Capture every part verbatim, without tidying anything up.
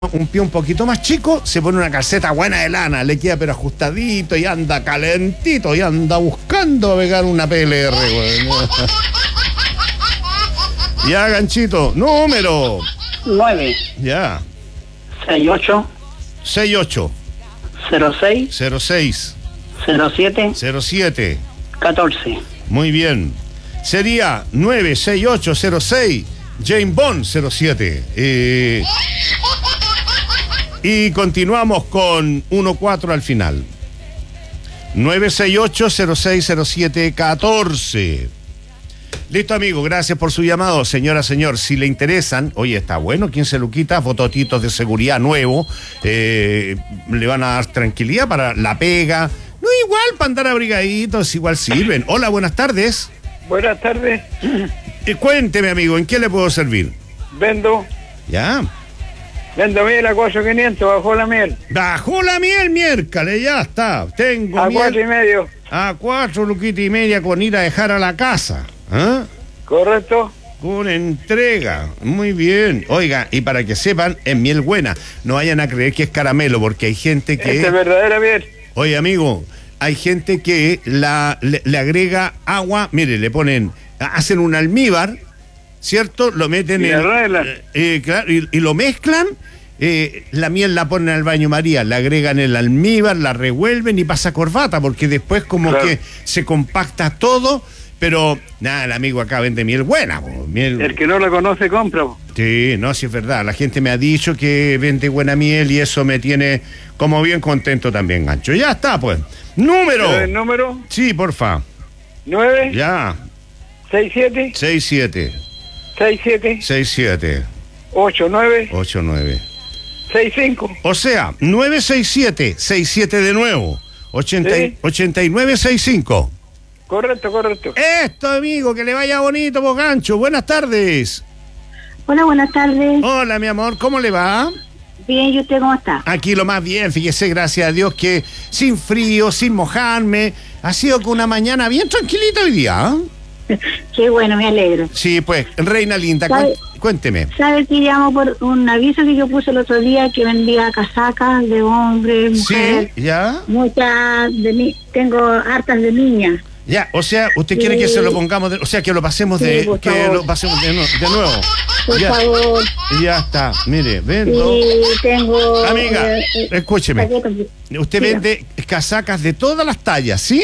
un pie un poquito más chico, se pone una calceta buena de lana, le queda pero ajustadito y anda calentito y anda buscando pegar una P L R, güey. Ya, ganchito, número. nueve. Ya. sesenta y ocho. sesenta y ocho. cero seis. cero seis. cero siete. cero siete. catorce. Muy bien. Sería nueve seis ocho cero seis James Bond cero siete. Eh... Y continuamos con uno cuatro al final. nueve seis ocho cero seis cero siete catorce. Listo, amigo, gracias por su llamado. Señora, señor, si le interesan, oye, está bueno, quince luquitas, fototitos de seguridad nuevo, eh, le van a dar tranquilidad para la pega. No, igual, para andar abrigaditos, igual sirven. Hola, buenas tardes. Buenas tardes. Eh, cuénteme, amigo, ¿en qué le puedo servir? Vendo, Ya. vendo miel a cuatro mil quinientos, bajó la miel. Bajó la miel, miércoles, ya está. Tengo A miel cuatro y medio. a cuatro luquitas y media con ir a dejar a la casa. ¿Ah? ¿Correcto? Con entrega. Muy bien. Oiga, y para que sepan, es miel buena. No vayan a creer que es caramelo, porque hay gente que... Esta es verdadera miel. Oye, amigo, hay gente que la, le, le agrega agua, mire, le ponen, hacen un almíbar, ¿cierto? Lo meten Y en... arreglan. eh, eh, claro, y, y lo mezclan, eh, la miel la ponen al baño María, le agregan el almíbar, la revuelven y pasa corbata, porque después como Claro. que se compacta todo, pero nada, el amigo acá vende miel buena, po, miel... El que no la conoce, compra. po. Sí, no, sí es verdad. La gente me ha dicho que vende buena miel y eso me tiene como bien contento también, gancho. Ya está, pues. Número. ¿El número? Sí, porfa. nueve. Ya. seis siete. seis siete. seis siete. seis siete. ocho nueve. ocho nueve. seis cinco. O sea, nueve seis siete. seis siete de nuevo. ochenta, Sí. ochenta y nueve sesenta y cinco. Correcto, correcto. Esto, amigo, que le vaya bonito, vos, gancho. Buenas tardes. Hola, buenas tardes. Hola, mi amor, ¿cómo le va? Bien, ¿y usted cómo está? Aquí lo más bien, fíjese, gracias a Dios que sin frío, sin mojarme, ha sido con una mañana bien tranquilita hoy día. ¿Eh? Qué bueno, me alegro. Sí, pues, reina linda, ¿Sabe? cuént- cuénteme. ¿Sabe que llamo por un aviso que yo puse el otro día que vendía casacas de hombre, mujer? Sí, ya, Muchas de mí, tengo hartas de niñas. ya, o sea, usted quiere Sí. que se lo pongamos, de- o sea, que lo pasemos Sí, de, por que favor. lo pasemos de, nu- de nuevo. Por Ya, favor. ya está, mire, vendo. Y tengo... Amiga, eh, eh, escúcheme, paquetes de- usted Diga. vende casacas de todas las tallas, ¿sí?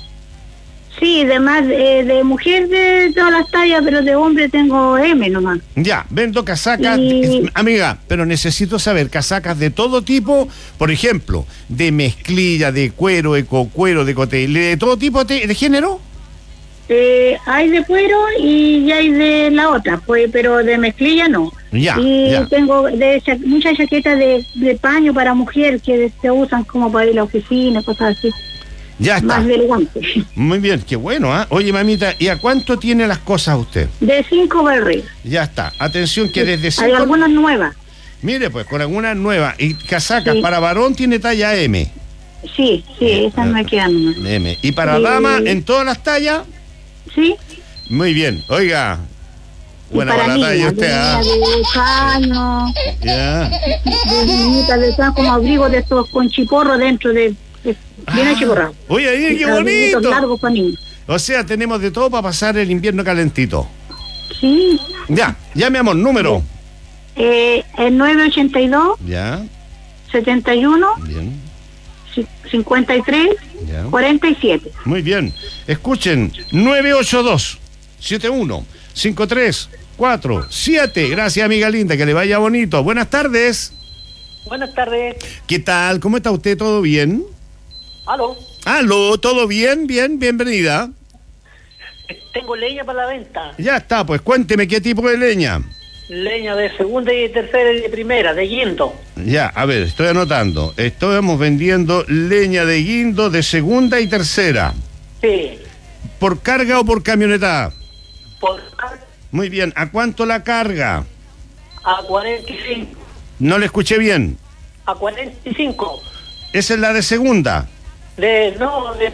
Sí, de más, eh, de mujer de todas las tallas, pero de hombre tengo M nomás. Ya, vendo casacas, Y- de- amiga, pero necesito saber, casacas de todo tipo, por ejemplo, de mezclilla, de cuero, de cocuero, de cotelé, de todo tipo de, de género. Eh, hay de cuero y hay de la otra, pues, pero de mezclilla no. Ya, y ya. tengo de cha- muchas chaquetas de, de paño para mujer que se usan como para ir a la oficina, cosas así, Ya está. más elegante. Muy bien, qué bueno, ¿ah? Oye, mamita, ¿y a cuánto tiene las cosas usted? De cinco barriles. Ya está. Atención que desde Hay cinco... algunas nuevas. Mire, pues, con algunas nuevas. Y casacas Sí. para varón tiene talla M. Sí, sí, Eh, esas eh, me quedan nomás. M. Y para Sí. dama, en todas las tallas. Sí. Muy bien. Oiga. Y Buena para para la talla niñas, usted, de, ¿ah? niñas de paño, Ya. de niñitas de esas como abrigos de estos con chiporro dentro de, de bien Ah, achiporrado. Oye, mire, qué Abriguitos bonito. largos para niños. O sea, tenemos de todo para pasar el invierno calentito. Sí. Ya, ya, mi amor, número. Eh, el nueve ochenta y dos, Ya, setenta y uno, bien, cincuenta y tres, ya. cuarenta y siete. Muy bien. Escuchen, nueve ocho dos, siete uno, cinco tres, cuatro, siete. Gracias, amiga linda, que le vaya bonito. Buenas tardes. Buenas tardes. ¿Qué tal? ¿Cómo está usted? ¿Todo bien? Aló. Aló, ¿todo bien? Bien, bienvenida. Tengo leña para la venta. Ya está, pues cuénteme qué tipo de leña. Leña de segunda y tercera y de primera, de guindo. Ya, a ver, estoy anotando. Estamos vendiendo leña de guindo de segunda y tercera. Sí. ¿Por carga o por camioneta? Por Muy bien, ¿a cuánto la carga? a cuarenta y cinco. No le escuché bien. A cuarenta y cinco. Esa es la de segunda. De, no, de,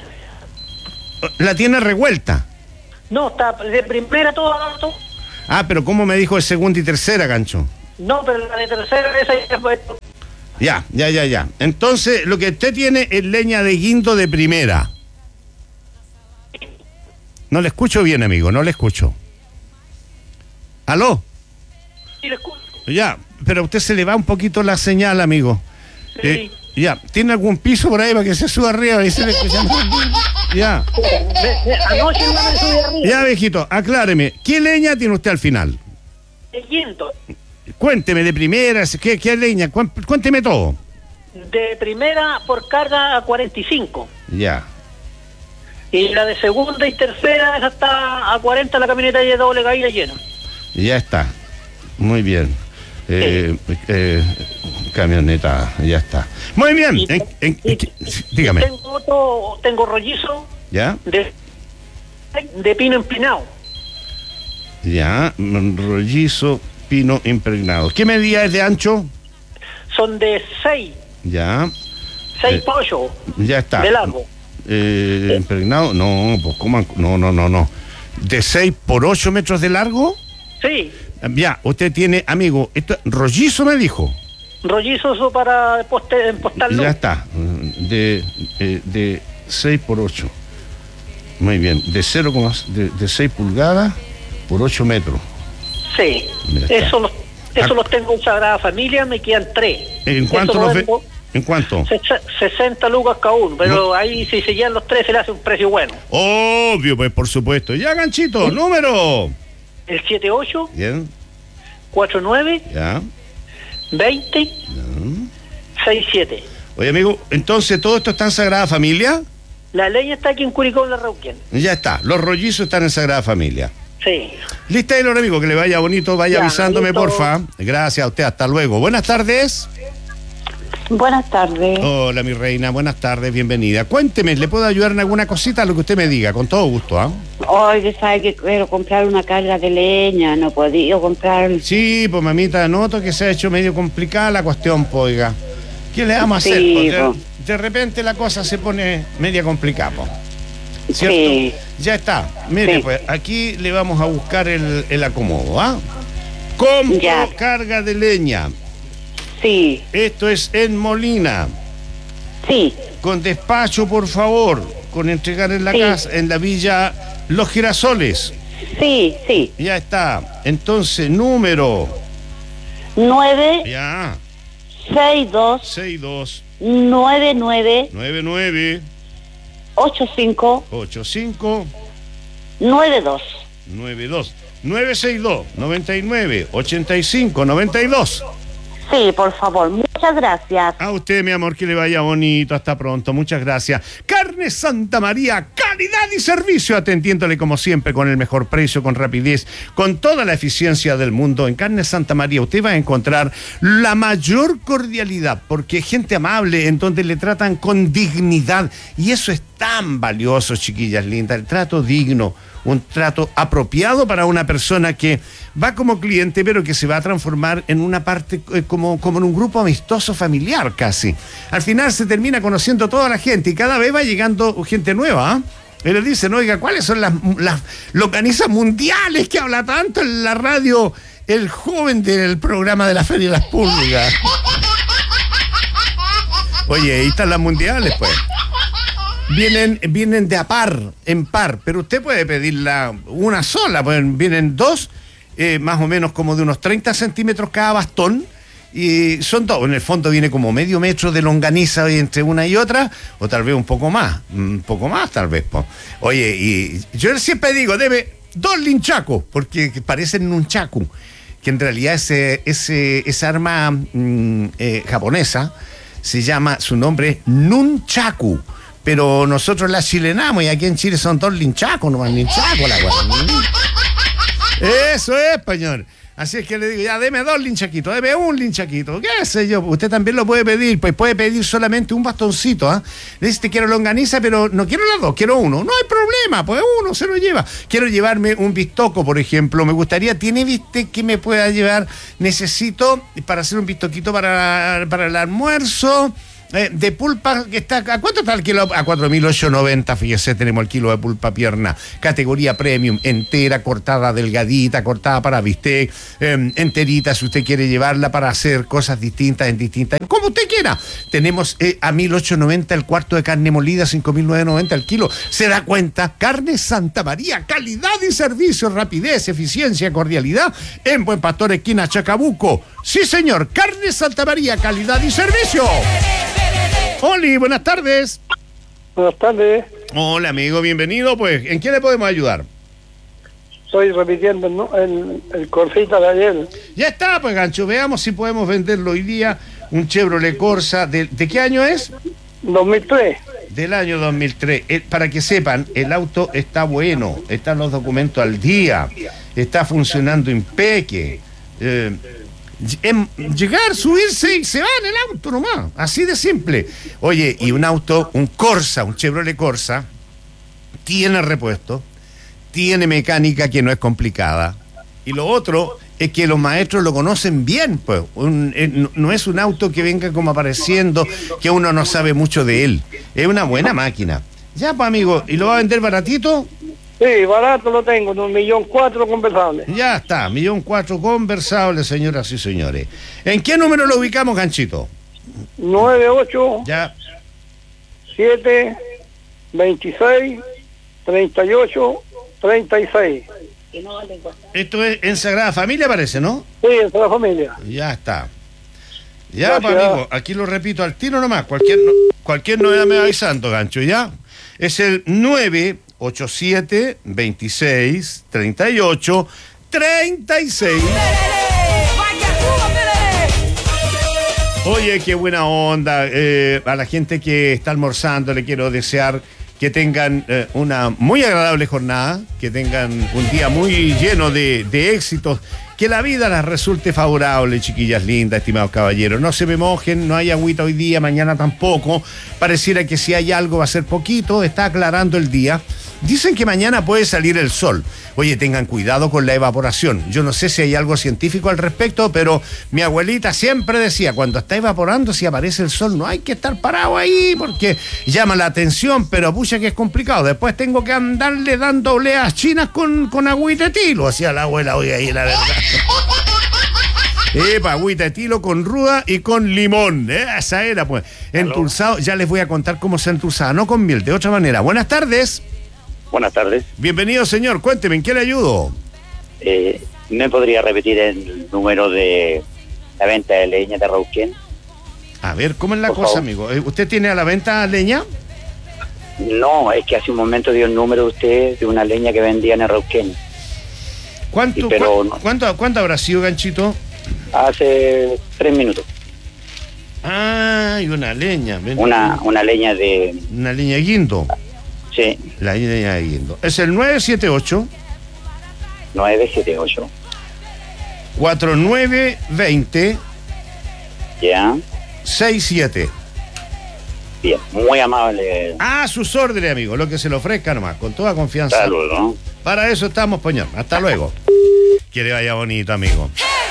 La tiene revuelta. no, está de primera todo alto. Ah, pero ¿cómo me dijo de segunda y tercera, gancho? No, pero la de tercera, esa ya fue. Ya, ya, ya, ya. Entonces, lo que usted tiene es leña de guindo de primera. No le escucho bien, amigo, no le escucho. ¿Aló? Sí, le escucho. Ya, pero a usted se le va un poquito la señal, amigo. Sí. Eh, ya, ¿tiene algún piso por ahí para que se suba arriba y se le escucha? Ya. Me- me- anoche no me subí arriba. Ya, viejito, acláreme. ¿Qué leña tiene usted al final? De quinto. Cuénteme de primera, ¿qué, qué leña? Cuán- Cuénteme todo. De primera por carga a cuarenta y cinco. Ya. Y la de segunda y tercera, esa está a cuarenta, la camioneta de doble caída llena. Ya está. Muy bien. Eh, eh, camioneta, ya está. Muy bien. Y- En- en- y- en- dígame. Tengo otro, tengo rollizo ¿Ya? de, de pino empinado. Ya. mm, Rollizo, pino impregnado. ¿Qué medida es de ancho? Son de seis, Ya. seis Eh, por ocho Ya está. de largo. Eh, impregnado, no, pues ¿cómo? No, no, no, no. ¿De seis por ocho metros de largo? Sí, Ya, usted tiene, amigo, esto rollizo me dijo. rollizo eso para poste, empostarlo. Ya está. De, eh, de seis por ocho. Muy bien. De cero, de, de seis pulgadas por ocho metros. Sí, Ya está. eso los, eso Ah. los tengo en Sagrada Familia, me quedan tres. ¿En Eso cuánto lo los ve? vendo ¿En cuánto? ses- sesenta lucas cada uno, pero ahí si se llevan los tres se le hace un precio bueno. Obvio, pues por supuesto. Ya, ganchito, número. El siete ocho, Bien, cuatro nueve, ya. veinte, sesenta y siete. Oye, amigo, entonces todo esto está en Sagrada Familia. La ley está aquí en Curicó, en la Rauquén. Ya está. Los rollizos están en Sagrada Familia. Sí. Lista de los amigos, que le vaya bonito, vaya Ya, avisándome, listo. porfa. Gracias a usted, hasta luego. Buenas tardes. Buenas tardes. Hola, mi reina, buenas tardes, bienvenida. Cuénteme, ¿le puedo ayudar en alguna cosita? Lo que usted me diga, con todo gusto, ¿ah? Hoy sabe que quiero comprar una carga de leña, no he podido comprar. Sí, pues mamita, noto que se ha hecho medio complicada la cuestión, pues, oiga. ¿Qué le vamos a hacer? Sí, Pues, de, po. de repente la cosa se pone media complicada, po. ¿Cierto? Sí. Ya está. Mire, Sí. pues, aquí le vamos a buscar el, el acomodo, ¿ah? Compro Ya. carga de leña. Sí, Esto es en Molina. sí, Con despacho, por favor. Con entregar en la Sí. casa, en la villa Los Girasoles. sí, sí. Ya está. Entonces, número. nueve Ya. seis dos seis dos nueve nueve nueve nueve ocho cinco ocho cinco nueve dos. nueve dos nueve seis dos noventa y nueve ochenta y cinco noventa y dos. Sí, por favor, muchas gracias. A usted, mi amor, que le vaya bonito. Hasta pronto. Muchas gracias. Carne Santa María, calidad y servicio, atendiéndole como siempre con el mejor precio, con rapidez, con toda la eficiencia del mundo. En Carne Santa María usted va a encontrar la mayor cordialidad, porque es gente amable, en donde le tratan con dignidad. Y eso es tan valioso, chiquillas lindas. El trato digno, un trato apropiado para una persona que va como cliente, pero que se va a transformar en una parte, eh, como, como en un grupo amistoso familiar casi. Al final se termina conociendo toda la gente y cada vez va llegando gente nueva, ¿ah? Y le dicen, oiga, ¿cuáles son las, las longanizas mundiales que habla tanto en la radio el joven del programa de la Feria de las Pulgas? Oye, ahí están las mundiales, pues. Vienen, vienen de a par, en par, pero usted puede pedirla una sola, pues vienen dos, eh, más o menos como de unos treinta centímetros cada bastón, y son dos, en el fondo viene como medio metro de longaniza entre una y otra, o tal vez un poco más, un poco más tal vez, pues. Oye, y yo siempre digo, debe dos linchacos, porque parecen un chacu, que en realidad ese, ese, esa arma mm, eh, japonesa se llama, su nombre es nunchaku. Pero nosotros la chilenamos y aquí en Chile son dos linchacos, nomás linchacos la weá. Eso es, español. Así es que le digo, ya, deme dos linchaquitos, deme un linchaquito, qué sé yo. Usted también lo puede pedir, pues puede pedir solamente un bastoncito, ¿ah? Le dice, quiero longaniza, pero no quiero las dos, quiero uno. No hay problema, pues uno se lo lleva. Quiero llevarme un bistoco, por ejemplo. Me gustaría, ¿tiene bistec que me pueda llevar? Necesito para hacer un bistoquito para, para el almuerzo. eh, de pulpa que está, ¿a cuánto está el kilo? A cuatro mil ochocientos noventa, fíjese, tenemos el kilo de pulpa pierna, categoría premium, entera, cortada, delgadita, cortada para bistec, eh, enterita, si usted quiere llevarla para hacer cosas distintas en distintas, como usted quiera. Tenemos eh, a mil ochocientos noventa el cuarto de carne molida, cinco mil novecientos noventa el kilo. ¿Se da cuenta? Carne Santa María, calidad y servicio, rapidez, eficiencia, cordialidad, en Buen Pastor, esquina Chacabuco. Sí, señor, Carne Santa María, calidad y servicio. Oli, buenas tardes. Buenas tardes. Hola, amigo, bienvenido. Pues, ¿en qué le podemos ayudar? Estoy repitiendo el, nu- el, el Corsita de ayer. Ya está, pues, gancho. Veamos si podemos venderlo hoy día. Un Chevrolet Corsa. ¿De, ¿de qué año es? dos mil tres. Del año dos mil tres. Eh, para que sepan, el auto está bueno, están los documentos al día, está funcionando impeque. Eh, em, llegar, subirse y se va en el auto nomás, así de simple. Oye, y un auto, un Corsa, un Chevrolet Corsa, tiene repuesto, tiene mecánica que no es complicada. Y lo otro es que los maestros lo conocen bien, pues. Un, eh, no, no es un auto que venga como apareciendo, que uno no sabe mucho de él. Es una buena máquina. Ya, pues, amigo, ¿y lo va a vender baratito? Sí, barato lo tengo, de un millón cuatro conversables. Ya está, millón cuatro conversables, señoras y señores. ¿En qué número lo ubicamos, ganchito? nueve ocho Ya. siete veintiséis treinta y ocho treinta y seis. Esto es en Sagrada Familia, parece, ¿no? Sí, es de la familia. Ya está. Ya, pues, Gracias. amigo, aquí lo repito al tiro nomás. Cualquier, no- cualquier novedad me va avisando, gancho, ¿ya? Es el nueve ocho siete veintiséis treinta y ocho treinta y seis. Oye, qué buena onda. Eh, a la gente que está almorzando le quiero desear que tengan eh, una muy agradable jornada, que tengan un día muy lleno de, de éxitos, que la vida las resulte favorable, chiquillas lindas, estimados caballeros. No se me mojen, no hay agüita hoy día, mañana tampoco. Pareciera que si hay algo va a ser poquito, está aclarando el día. Dicen que mañana puede salir el sol. Oye, tengan cuidado con la evaporación. Yo no sé si hay algo científico al respecto, pero mi abuelita siempre decía, cuando está evaporando, si aparece el sol, no hay que estar parado ahí, porque llama la atención, pero pucha que es complicado. Después tengo que andarle dando oleas chinas con, con agüita de tilo, hacía la abuela hoy ahí, la verdad. Epa, agüita de tilo con ruda y con limón. Eh, esa era, pues. Entulzado, ya les voy a contar cómo se entulzaba, no con miel, de otra manera. Buenas tardes. Buenas tardes. Bienvenido, señor. Cuénteme, ¿en qué le ayudo? Eh, ¿Me podría repetir el número de la venta de leña de Rauquén? A ver, ¿cómo es la Por cosa, favor. amigo? Eh, ¿Usted tiene a la venta leña? No, es que hace un momento dio el número de usted de una leña que vendían en Rauquén. ¿Cuánto, Sí, pero cua- no. ¿cuánto, ¿Cuánto habrá sido, ganchito? Hace tres minutos. Ah, y una leña. ven- Una, una leña de... Una leña de guindo. Sí, La leña de guindo. Es el nueve siete ocho nueve siete ocho. cuatro nueve dos cero Ya. seis siete. Bien, muy amable. A sus órdenes, amigo. Lo que se le ofrezca nomás, con toda confianza. Saludos, ¿no? Para eso estamos, Poñón. Hasta luego. Que le vaya bonito, amigo.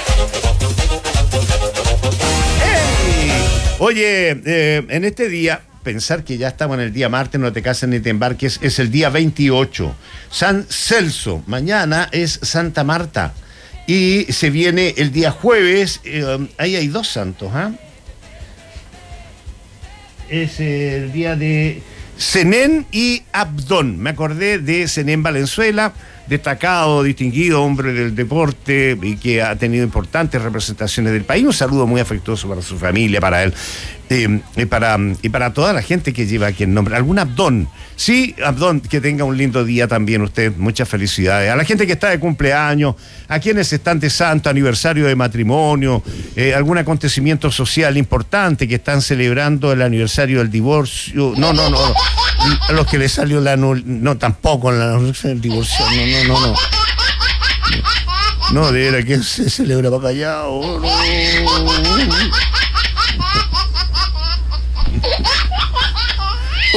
¡Ey! Oye, eh, en este día, pensar que ya estamos en el día martes, no te cases ni te embarques, es el día veintiocho. San Celso. Mañana es Santa Marta. Y se viene el día jueves. Eh, ahí hay dos santos, ¿ah? Es el día de Zenén y Abdón. Me acordé de Zenén Valenzuela, destacado, distinguido hombre del deporte y que ha tenido importantes representaciones del país. Un saludo muy afectuoso para su familia, para él eh, y, para, y para toda la gente que lleva aquí el nombre. ¿Algún Abdón? Sí, Abdón, que tenga un lindo día también usted. Muchas felicidades. A la gente que está de cumpleaños, a quienes están de santo, aniversario de matrimonio, eh, algún acontecimiento social importante que están celebrando el aniversario del divorcio. No, no, no. A los que les salió la nul... No, tampoco la el divorcio. No, no, no, no. No, de verdad que se celebra para callado. No.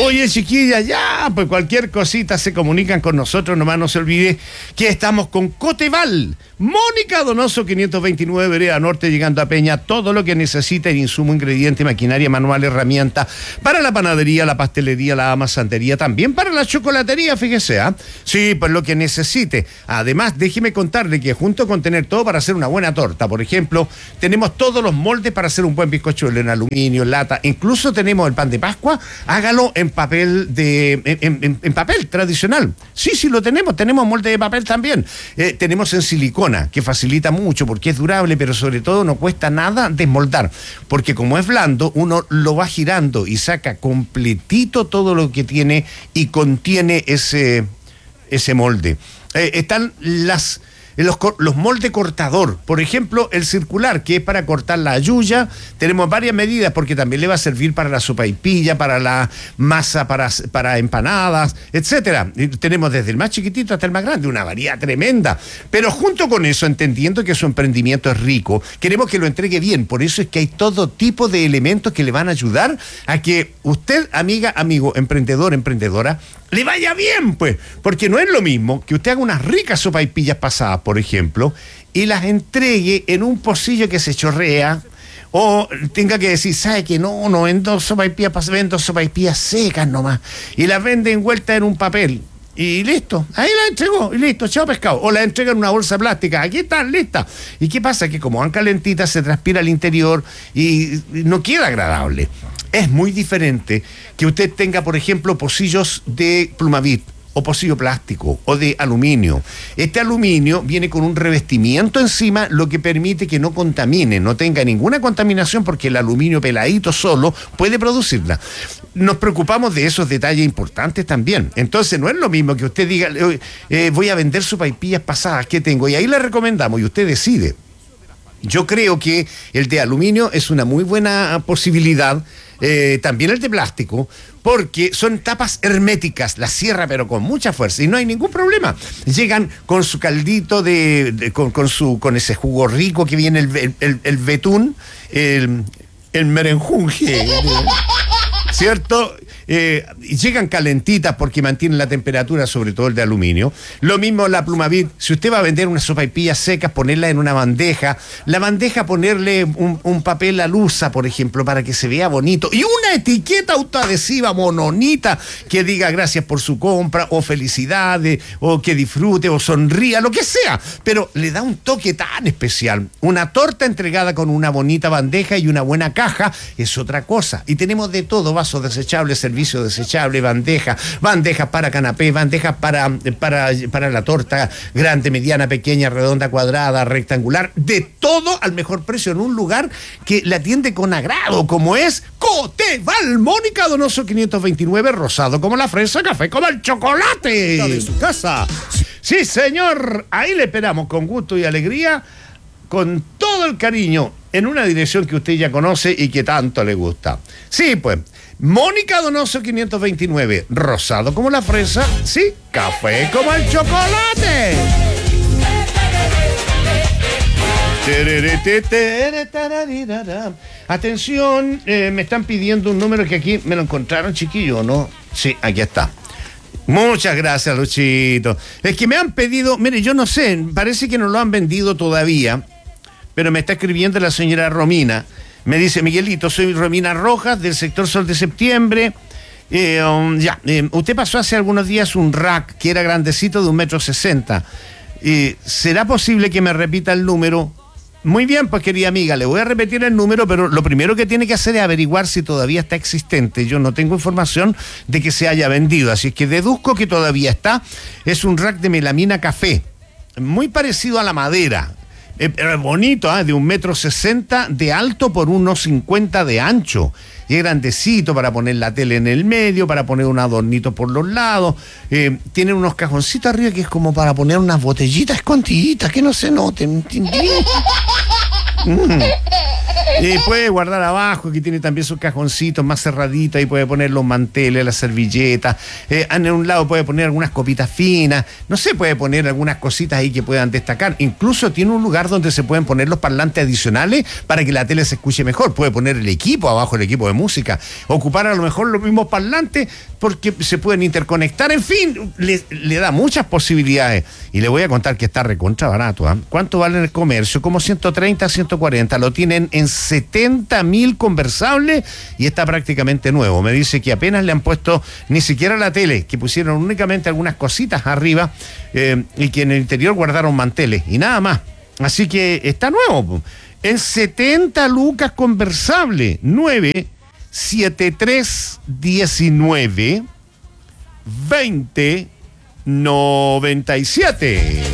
Oye, chiquilla, ya, pues cualquier cosita se comunican con nosotros, nomás no se olvide que estamos con Coteval. Mónica Donoso, quinientos veintinueve, Vereda Norte, llegando a Peña. Todo lo que necesita en insumo, ingrediente, maquinaria, manual, herramienta, para la panadería, la pastelería, la amasantería, también para la chocolatería, fíjese, ¿ah? ¿eh? Sí, pues lo que necesite. Además, déjeme contarle que junto con tener todo para hacer una buena torta, por ejemplo, tenemos todos los moldes para hacer un buen bizcochuelo en aluminio, lata, incluso tenemos el pan de Pascua, hágalo en papel de en, en, en papel tradicional. Sí, sí lo tenemos, tenemos molde de papel también. Eh, tenemos en silicona, que facilita mucho porque es durable, pero sobre todo no cuesta nada desmoldar, porque como es blando, uno lo va girando y saca completito todo lo que tiene y contiene ese, ese molde. Eh, están las... Los, los moldes cortador, por ejemplo, el circular, que es para cortar la yuya, tenemos varias medidas porque también le va a servir para la sopaipilla, para la masa, para, para empanadas, etcétera. Y tenemos desde el más chiquitito hasta el más grande, una variedad tremenda. Pero junto con eso, entendiendo que su emprendimiento es rico, queremos que lo entregue bien. Por eso es que hay todo tipo de elementos que le van a ayudar a que usted, amiga, amigo, emprendedor, emprendedora, le vaya bien, pues, porque no es lo mismo que usted haga unas ricas sopaipillas pasadas, por ejemplo, y las entregue en un pocillo que se chorrea, o tenga que decir, ¿sabe que no, no vendo sopaipillas, vendo sopaipillas secas nomás, y las vende envueltas en un papel, y listo, ahí la entregó, y listo, chao pescado, o la entrega en una bolsa plástica, aquí están, listas. ¿Y qué pasa? Que como van calentitas, se transpira al interior y no queda agradable. Es muy diferente que usted tenga, por ejemplo, pocillos de Plumavit, o pocillo plástico, o de aluminio. Este aluminio viene con un revestimiento encima, lo que permite que no contamine, no tenga ninguna contaminación, porque el aluminio peladito solo puede producirla. Nos preocupamos de esos detalles importantes también. Entonces no es lo mismo que usted diga, eh, voy a vender sopaipillas pasadas, ¿qué tengo? Y ahí le recomendamos y usted decide. Yo creo que el de aluminio es una muy buena posibilidad, eh, también el de plástico, porque son tapas herméticas, las cierra pero con mucha fuerza y no hay ningún problema. Llegan con su caldito, de, de con, con, su, con ese jugo rico que viene el, el, el, el betún, el, el merenjunje, ¿cierto? Eh, llegan calentitas porque mantienen la temperatura, sobre todo el de aluminio. Lo mismo la Plumavit. Si usted va a vender unas sopaipillas secas, ponerla en una bandeja, la bandeja ponerle un, un papel alusa, por ejemplo, para que se vea bonito, y una etiqueta autoadhesiva mononita que diga gracias por su compra, o felicidades, o que disfrute, o sonría, lo que sea, pero le da un toque tan especial. Una torta entregada con una bonita bandeja y una buena caja es otra cosa, y tenemos de todo: vasos desechables, servicio desechable, bandeja, bandejas para canapé, bandejas para, para, para la torta grande, mediana, pequeña, redonda, cuadrada, rectangular, de todo al mejor precio en un lugar que la atiende con agrado, como es Coteval. Mónica Donoso, quinientos veintinueve, rosado como la fresa, café como el chocolate. De su casa. Sí, señor, ahí le esperamos con gusto y alegría, con todo el cariño, en una dirección que usted ya conoce y que tanto le gusta. Sí, pues, Mónica Donoso, quinientos veintinueve, rosado como la fresa, sí, café como el chocolate. Atención, eh, me están pidiendo un número que aquí me lo encontraron, chiquillo, ¿no? Sí, aquí está. Muchas gracias, Luchito. Es que me han pedido, mire, yo no sé, parece que no lo han vendido todavía, pero me está escribiendo la señora Romina. Me dice: Miguelito, soy Romina Rojas, del sector Sol de Septiembre. Eh, um, ya, eh, usted pasó hace algunos días un rack que era grandecito, de un metro sesenta. Eh, ¿Será posible que me repita el número? Muy bien, pues, querida amiga, le voy a repetir el número, pero lo primero que tiene que hacer es averiguar si todavía está existente. Yo no tengo información de que se haya vendido, así es que deduzco que todavía está. Es un rack de melamina café, muy parecido a la madera. Eh, bonito, ¿eh? De un metro sesenta de alto por unos cincuenta de ancho. Y es grandecito para poner la tele en el medio, para poner un adornito por los lados. Eh, tiene unos cajoncitos arriba que es como para poner unas botellitas escondiditas que no se noten. mm. Y puede guardar abajo, que tiene también sus cajoncitos más cerraditos, ahí puede poner los manteles, las servilletas, eh, en un lado puede poner algunas copitas finas, no sé, puede poner algunas cositas ahí que puedan destacar. Incluso tiene un lugar donde se pueden poner los parlantes adicionales para que la tele se escuche mejor. Puede poner el equipo abajo, el equipo de música, ocupar a lo mejor los mismos parlantes porque se pueden interconectar, en fin, le, le da muchas posibilidades. Y le voy a contar que está recontra barato, ¿eh? ¿Cuánto vale en el comercio? Como ciento treinta, ciento cuarenta, lo tienen en setenta mil conversables y está prácticamente nuevo. Me dice que apenas le han puesto ni siquiera la tele, que pusieron únicamente algunas cositas arriba eh, y que en el interior guardaron manteles y nada más. Así que está nuevo. En setenta lucas conversable, nueve siete tres diecinueve veinte noventa y siete.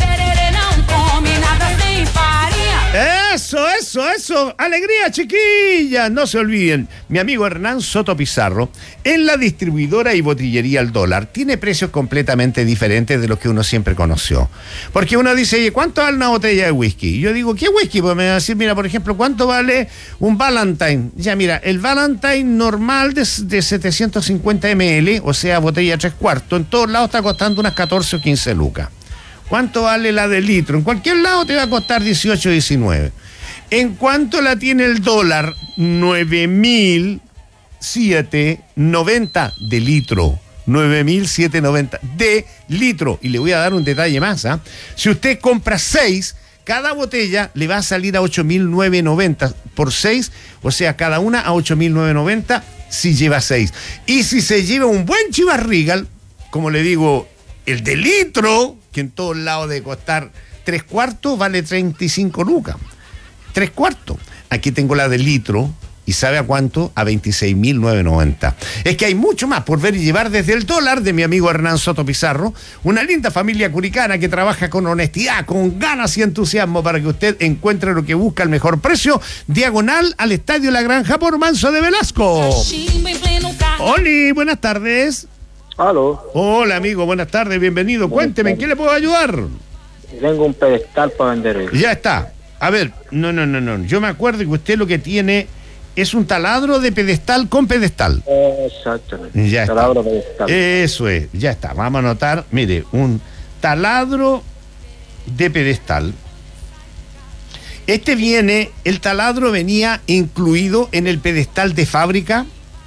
Eso, eso, eso. Alegría, chiquillas. No se olviden, mi amigo Hernán Soto Pizarro, en la distribuidora y botillería El Dólar, tiene precios completamente diferentes de los que uno siempre conoció. Porque uno dice, oye, ¿cuánto vale una botella de whisky? Y yo digo, ¿qué whisky? Pues me va a decir, mira, por ejemplo, ¿cuánto vale un Valentine? Ya, mira, el Valentine normal de, de setecientos cincuenta mililitros, o sea, botella tres cuartos, en todos lados está costando unas catorce o quince lucas. ¿Cuánto vale la de litro? En cualquier lado te va a costar dieciocho, diecinueve. ¿En cuánto la tiene el dólar? nueve mil setecientos noventa de litro. nueve mil setecientos noventa de litro. Y le voy a dar un detalle más, ¿eh? Si usted compra seis, cada botella le va a salir a ocho mil novecientos noventa por seis, o sea, cada una a ocho mil novecientos noventa si lleva seis. Y si se lleva un buen Chivas Regal, como le digo, el de litro, que en todos lados debe costar tres cuartos, vale treinta y cinco lucas. Tres cuartos. Aquí tengo la de litro, ¿y sabe a cuánto? A veintiséis mil novecientos noventa. Es que hay mucho más por ver y llevar desde El Dólar de mi amigo Hernán Soto Pizarro, una linda familia curicana que trabaja con honestidad, con ganas y entusiasmo para que usted encuentre lo que busca al mejor precio, diagonal al Estadio La Granja por Manso de Velasco. Oli, buenas tardes. Aló. Hola, amigo, buenas tardes, bienvenido. Cuénteme, ¿en qué le puedo ayudar? Tengo un pedestal para vender hoy. Ya está. A ver, no, no, no, no. Yo me acuerdo que usted lo que tiene es un taladro de pedestal con pedestal. Exactamente. Ya taladro está. pedestal. Eso es, ya está. Vamos a anotar, mire, un taladro de pedestal. Este viene, el taladro venía incluido en el pedestal de fábrica.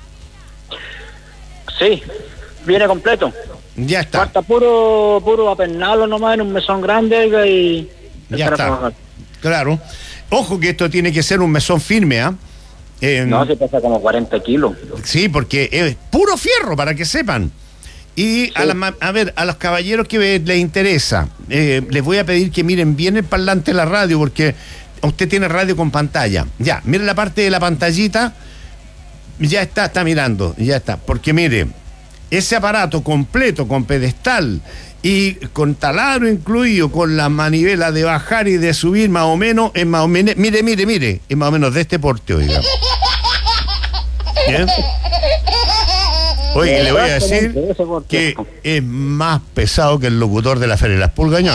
Sí, viene completo. Ya está. Falta puro, puro apernarlo nomás en un mesón grande y... Ya está. Claro. Ojo que esto tiene que ser un mesón firme, ¿ah? ¿eh? No, se pasa como cuarenta kilos. Sí, porque es puro fierro, para que sepan. Y sí. a, la, a ver, a los caballeros que les interesa, eh, les voy a pedir que miren bien el parlante de la radio, porque usted tiene radio con pantalla. Ya, miren la parte de la pantallita. Ya está, está mirando, ya está. Porque mire, ese aparato completo con pedestal y con taladro incluido, con la manivela de bajar y de subir, más o menos, es más o menos, mire, mire, mire, es más o menos de este porte, oiga. ¿Bien? Oye, le voy a decir que es más pesado que el locutor de la Feria de las Pulgañón.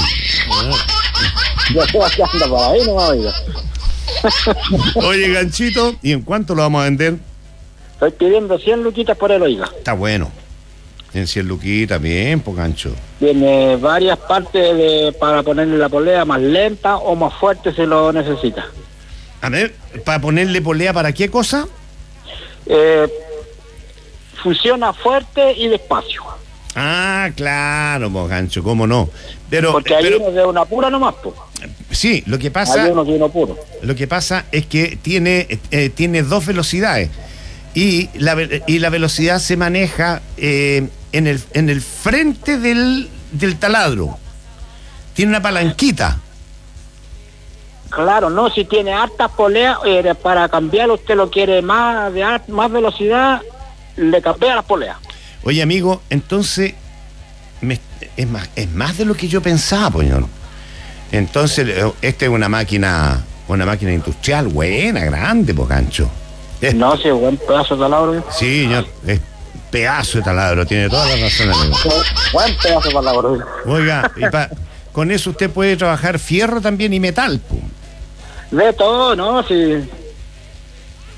Oye, ganchito, ¿y en cuánto lo vamos a vender? Estoy pidiendo cien luquitas por el, oiga. Está bueno. En cien luquitas, bien, po, gancho. Tiene varias partes de, para ponerle la polea más lenta o más fuerte si lo necesita. A ver, ¿para ponerle polea para qué cosa? Eh, funciona fuerte y despacio. Ah, claro, po, gancho, cómo no. Pero, Porque hay pero, uno de una pura nomás, po. Sí, lo que pasa... Hay uno de uno puro. Lo que pasa es que tiene, eh, tiene dos velocidades. Y la, y la velocidad se maneja eh, en, el, en el frente del, del taladro. Tiene una palanquita. Claro, no, si tiene hartas poleas, eh, para cambiarlo usted lo quiere más de ar- más velocidad, le cambia las poleas. Oye, amigo, entonces me, es, más, es más de lo que yo pensaba, pues, señor. Entonces, esta es una máquina, una máquina industrial buena, grande, pues, gancho. Eh. No, sí, buen pedazo de taladro. Sí, señor, es pedazo de taladro, tiene toda la razón, amigo. Buen pedazo de taladro. Oiga, y pa, con eso usted puede trabajar fierro también y metal, pum. De todo, ¿no? Sí.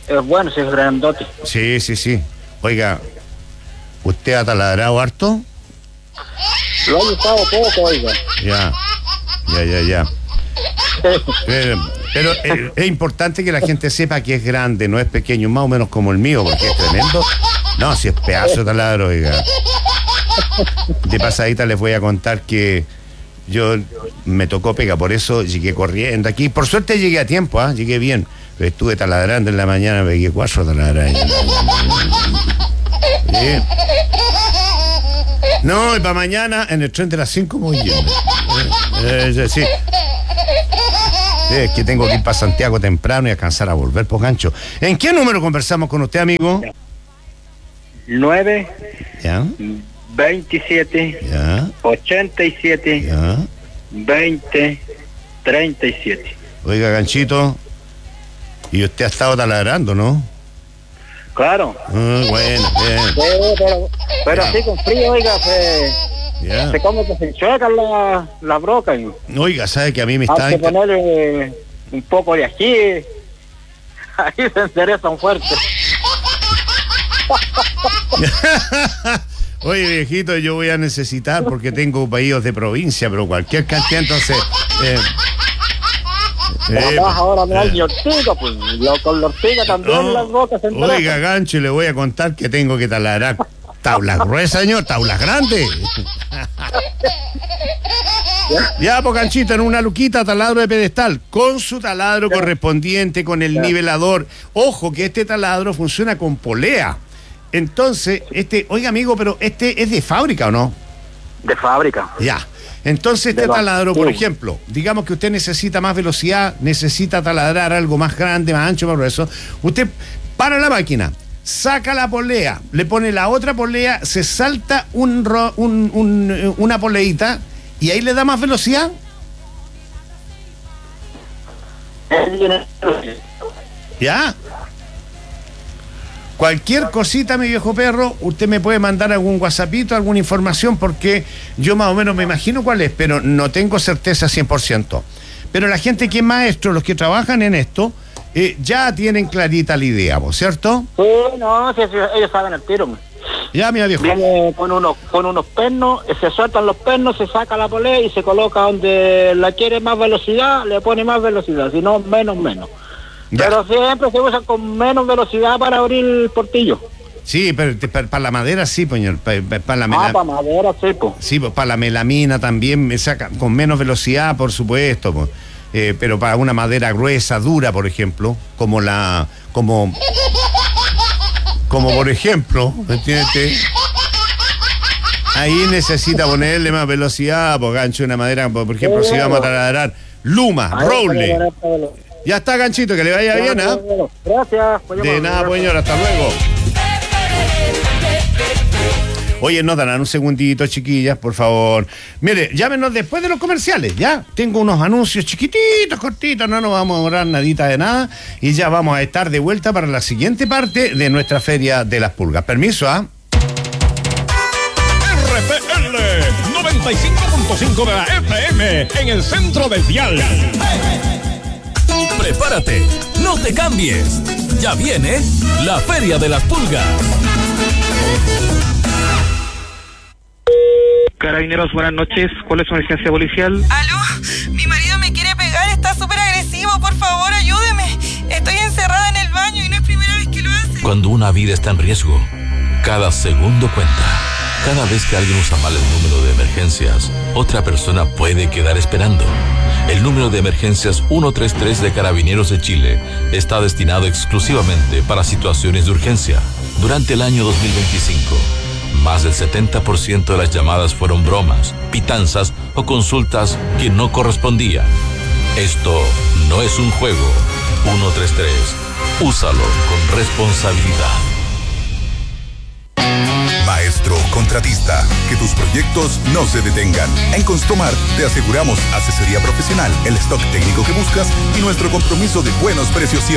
es bueno, si es grandote. Sí, sí, sí. Oiga, ¿usted ha taladrado harto? Lo he usado poco, oiga. Ya, ya, ya, ya. Pero, pero eh, es importante que la gente sepa que es grande, no es pequeño, más o menos como el mío, porque es tremendo. No, si es pedazo de taladro, oiga. De pasadita les voy a contar que yo me tocó pega, por eso llegué corriendo aquí. Por suerte llegué a tiempo, ¿ah? ¿eh? Llegué bien. Pero estuve taladrando en la mañana, me pegué cuatro taladradas. Bien. No, y para mañana en el tren de las cinco muy bien. Eh, eh, sí. Es que tengo que ir para Santiago temprano y alcanzar a volver por gancho. ¿En qué número conversamos con usted, amigo? nueve, ¿Ya? veintisiete, ¿Ya? ochenta y siete, ¿Ya? veinte, treinta y siete. Oiga, ganchito, y usted ha estado taladrando, ¿no? Claro. Ah, bueno, bien. Sí, pero pero Ya. así con frío, oiga, se, Ya. se come que se enchuecan la, la broca. Y Oiga, ¿sabe que a mí me hay está... que ponerle un poco de ají. Ahí se enderezan fuerte. Oye, viejito, yo voy a necesitar porque tengo pedidos de provincia, pero cualquier cantidad, entonces... Eh, eh, Además, ahora me eh, hay ortiga, pues lo, con la ortiga también oh, las bocas se enderezan. Oiga, gancho, le voy a contar que tengo que taladrar tablas gruesas, señor, tablas grandes. Ya, pues, ganchito, en una luquita, taladro de pedestal, con su taladro correspondiente, con el nivelador. Ojo que este taladro funciona con polea. Entonces, este, oiga, amigo, pero este es de fábrica, ¿o no? De fábrica. Ya. Entonces, este De la- taladro, por sí. ejemplo, digamos que usted necesita más velocidad, necesita taladrar algo más grande, más ancho, más grueso. Usted para la máquina, saca la polea, le pone la otra polea, se salta un, ro- un- un- una poleita y ahí le da más velocidad. ¿Ya? Cualquier cosita, mi viejo perro, usted me puede mandar algún WhatsAppito, alguna información, porque yo más o menos me imagino cuál es, pero no tengo certeza cien por ciento. Pero la gente que es maestro, los que trabajan en esto, eh, ya tienen clarita la idea, ¿vos, cierto? Sí, no, sí, sí, ellos saben el tiro. Ya, mi viejo. Viene con unos con unos pernos, se sueltan los pernos, se saca la polea y se coloca donde la quiere más velocidad, le pone más velocidad, si no, menos, menos. Ya. Pero siempre se usa con menos velocidad para abrir el portillo. Sí, pero para la madera sí, señor. Para la Ah, mela- para madera, sí, pues. Sí, para la melamina también me saca con menos velocidad, por supuesto, po. Eh, pero para una madera gruesa, dura, por ejemplo, como la, como, como por ejemplo, ¿me entiendes? Ahí necesita ponerle más velocidad, por gancho, una madera, por ejemplo, si vamos a taladrar luma, Ahí roble. se le pone esta Ya está, ganchito, que le vaya bien, ¿ah? velocidad. Gracias. pues, De yo- nada, pues, señor, hasta luego. Oye, nos darán un segundito, chiquillas, por favor. Mire, llámenos después de los comerciales, ¿ya? Tengo unos anuncios chiquititos, cortitos, no nos vamos a ahorrar nadita de nada. Y ya vamos a estar de vuelta para la siguiente parte de nuestra Feria de las Pulgas. Permiso, ¿ah? R P L noventa y cinco punto cinco de la F M en el centro del dial. Prepárate, no te cambies. Ya viene la Feria de las Pulgas. Carabineros, buenas noches. ¿Cuál es su emergencia policial? ¿Aló? Mi marido me quiere pegar, está súper agresivo, por favor, ayúdeme. Estoy encerrada en el baño y no es primera vez que lo hace. Cuando una vida está en riesgo, cada segundo cuenta. Cada vez que alguien usa mal el número de emergencias, otra persona puede quedar esperando. El número de emergencias ciento treinta y tres de Carabineros de Chile está destinado exclusivamente para situaciones de urgencia. Durante el año dos mil veinticinco, más del setenta por ciento de las llamadas fueron bromas, pitanzas o consultas que no correspondían. Esto no es un juego. ciento treinta y tres. Úsalo con responsabilidad. Maestro contratista, que tus proyectos no se detengan. En Construmart te aseguramos asesoría profesional, el stock técnico que buscas y nuestro compromiso de buenos precios siempre.